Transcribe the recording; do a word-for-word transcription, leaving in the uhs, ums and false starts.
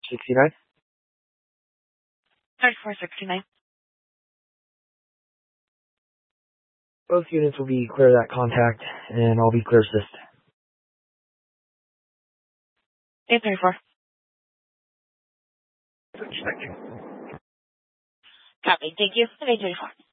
sixty-nine. thirty-four sixty-nine. Both units will be clear of that contact, and I'll be clear assist. eight thirty-four. Thank you. Copy. Thank you. eight thirty-four.